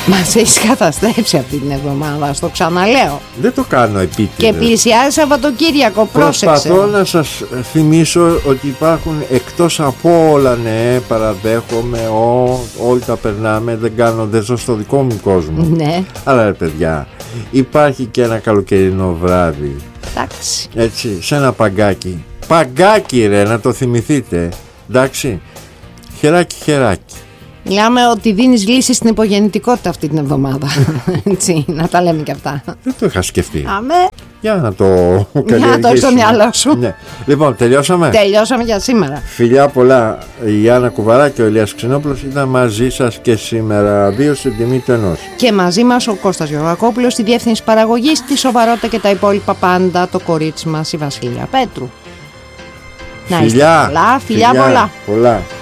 Μας έχεις καταστρέψει αυτή την εβδομάδα, στο ξαναλέω. Δεν το κάνω επίτηδες. Και πλησιάζει Σαββατοκύριακο, πρόσεξε. Προσπαθώ να σας θυμίσω ότι υπάρχουν εκτός από όλα, ναι, παραδέχομαι, όλοι τα περνάμε, δεν ζω στο δικό μου κόσμο. Ναι. Αλλά ρε παιδιά, υπάρχει και ένα καλοκαιρινό βράδυ. Εντάξει. Έτσι, σε ένα παγκάκι. Παγκάκι ρε, να το θυμηθείτε. Εντάξει, χεράκι. Μιλάμε ότι δίνεις λύσεις στην υπογεννητικότητα αυτή την εβδομάδα. Έτσι, να τα λέμε και αυτά. Δεν το είχα σκεφτεί. Αμέ. Για να το Για να το έχεις στο μυαλό σου. Ναι. Λοιπόν, τελειώσαμε. Τελειώσαμε για σήμερα. Φιλιά πολλά. Η Άννα Κουβαρά και ο Ηλίας Ξενόπουλος ήταν μαζί σας και σήμερα. 2 στην τιμή του ενός. Και μαζί μας ο Κώστας Γεωργακόπουλος στη διεύθυνση παραγωγής, τη σοβαρότητα και τα υπόλοιπα πάντα, το κορίτσι μας η Βασίλεια Πέτρου. Να είστε καλά. Φιλιά πολλά.